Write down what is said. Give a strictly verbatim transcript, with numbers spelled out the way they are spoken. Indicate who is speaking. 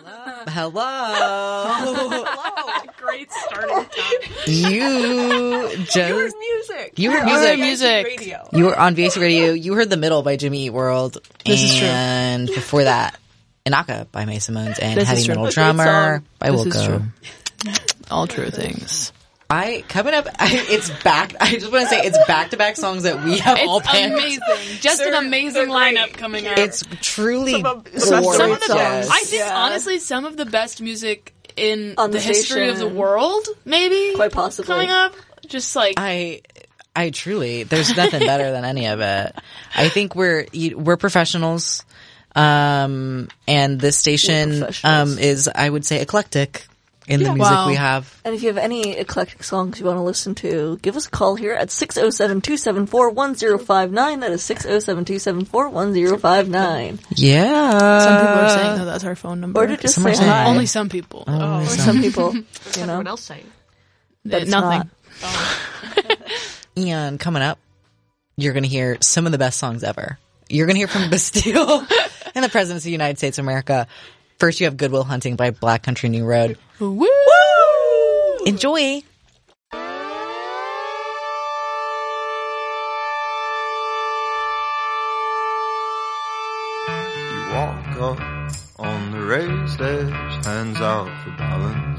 Speaker 1: Hello.
Speaker 2: Hello. Great starting time.
Speaker 1: You just
Speaker 2: You heard music.
Speaker 1: You heard
Speaker 2: On
Speaker 1: music.
Speaker 2: V A C
Speaker 3: Music.
Speaker 2: Radio.
Speaker 1: You were on V A C Radio. You heard The Middle by Jimmy Eat World.
Speaker 3: This is true.
Speaker 1: And before that, Inaka by May Simones and
Speaker 3: This is
Speaker 1: Heavy
Speaker 3: true.
Speaker 1: Metal
Speaker 2: That's a
Speaker 1: Drummer
Speaker 2: song.
Speaker 1: by
Speaker 3: This is
Speaker 1: Wilco.
Speaker 3: true. All true things.
Speaker 1: I coming up. I, it's back. I just want to say it's back to back songs that we have all
Speaker 3: It's
Speaker 1: picked.
Speaker 3: amazing. Just
Speaker 2: They're-
Speaker 3: an amazing
Speaker 2: they're great.
Speaker 3: lineup coming up.
Speaker 1: It's truly
Speaker 2: Some of-
Speaker 1: gorgeous.
Speaker 2: some of
Speaker 3: some of the
Speaker 2: Yes.
Speaker 3: I think
Speaker 2: Yeah.
Speaker 3: honestly some of the best music in
Speaker 2: On
Speaker 3: the,
Speaker 2: the
Speaker 3: history of the
Speaker 2: station.
Speaker 3: world, maybe
Speaker 2: Quite possibly.
Speaker 3: coming up. Just like
Speaker 1: I, I truly, there's nothing better than any of it. I think we're we're professionals, um, and this station
Speaker 2: professionals.
Speaker 1: um is, I would say, eclectic in the music
Speaker 3: Wow.
Speaker 1: we have.
Speaker 2: And if you have any eclectic songs you want to listen to, give us a call here at six oh seven, two seven four, one oh five nine. That is six oh seven, two seven four, one oh five nine.
Speaker 1: Yeah,
Speaker 3: some people are saying that that's our phone number.
Speaker 2: Or to just
Speaker 1: Some are
Speaker 2: say
Speaker 1: saying-
Speaker 2: hi.
Speaker 3: Only some people.
Speaker 2: Or some people, you know.
Speaker 4: Everyone else saying.
Speaker 2: But it's
Speaker 3: Nothing.
Speaker 2: not.
Speaker 1: And coming up, you're going to hear some of the best songs ever. You're going to hear from Bastille and the Presidents of the United States of America. First, you have Goodwill Hunting by Black Country New Road.
Speaker 3: Woo!
Speaker 1: Enjoy.
Speaker 5: You walk up on the raised edge, hands out for balance.